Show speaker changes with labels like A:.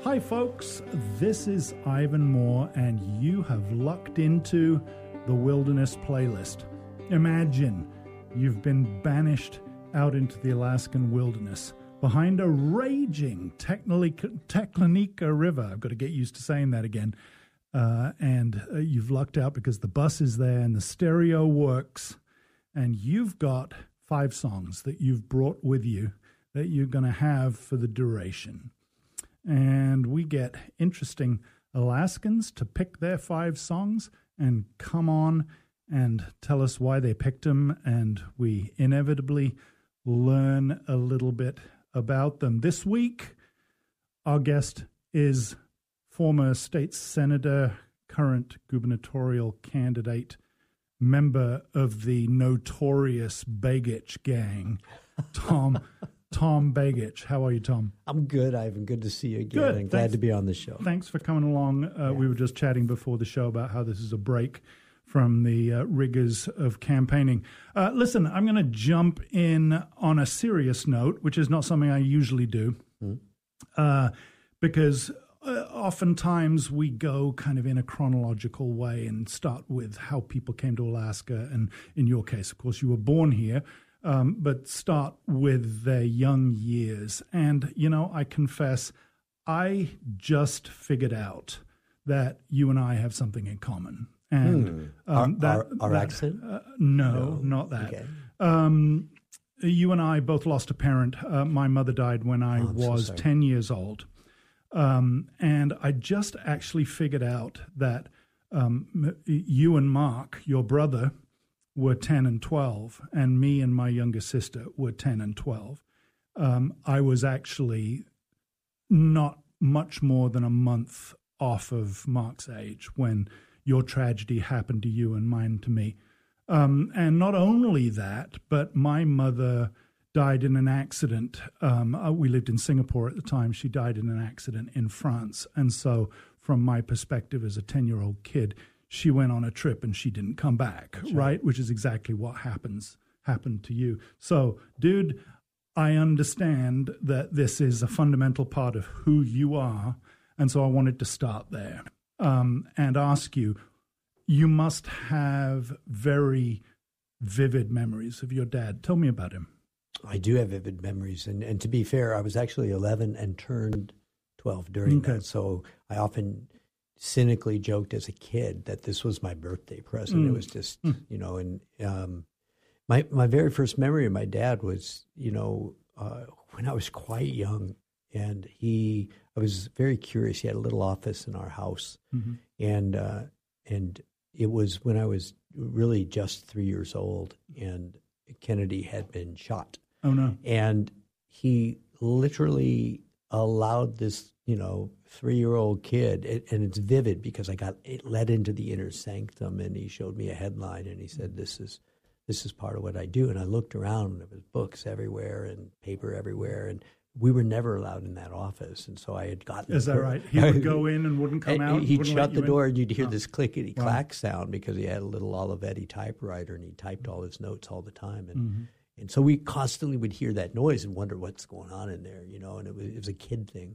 A: Hi folks, this is Ivan Moore and you have lucked into the Wilderness Playlist. Imagine you've been banished out into the Alaskan wilderness behind a raging Teklanika River. I've got to get used to saying that again. And you've lucked out because the bus is there and the stereo works. And you've got 5 songs that you've brought with you that you're going to have for the duration. And we get interesting Alaskans to pick their 5 songs and come on and tell us why they picked them. And we inevitably learn a little bit about them. This week, our guest is former state senator, current gubernatorial candidate, member of the notorious Begich gang, Tom Begich. How are you, Tom?
B: I'm good, Ivan. Good to see you again.
A: Good.
B: And glad to be on the show.
A: Thanks for coming along. We were just chatting before the show about how this is a break from the rigors of campaigning. Listen, I'm going to jump in on a serious note, which is not something I usually do, because oftentimes we go kind of in a chronological way and start with how people came to Alaska. And in your case, of course, you were born here. But start with their young years. And, you know, I confess, I just figured out that you and I have something in common. And
B: our accent?
A: No, not that.
B: Okay.
A: You and I both lost a parent. My mother died when I was 10 years old. And I just actually figured out that you and Mark, your brother, were 10 and 12, and me and my younger sister were 10 and 12. I was actually not much more than a month off of Mark's age when your tragedy happened to you and mine to me. And not only that, but my mother died in an accident. We lived in Singapore at the time. She died in an accident in France. And so from my perspective as a 10-year-old kid, she went on a trip and she didn't come back, right? Which is exactly what happened to you. So, dude, I understand that this is a fundamental part of who you are. And so I wanted to start there and ask you, you must have very vivid memories of your dad. Tell me about him.
B: I do have vivid memories. And to be fair, I was actually 11 and turned 12 during that. So I often cynically joked as a kid that this was my birthday present. It was just, you know, and my very first memory of my dad was, you know, when I was quite young, and I was very curious. He had a little office in our house, and it was when I was really just 3 years old, and Kennedy had been shot.
A: Oh no!
B: And he literally allowed this, you know, 3-year-old kid, and it's vivid because it led into the inner sanctum, and he showed me a headline, and he said, "This is part of what I do." And I looked around, and there was books everywhere and paper everywhere, and we were never allowed in that office, and so I had gotten.
A: Is that right? He would go in and wouldn't come out.
B: He'd shut the door, and you'd hear this clickety clack sound because he had a little Olivetti typewriter, and he typed all his notes all the time, and so we constantly would hear that noise and wonder what's going on in there, you know. And it was a kid thing.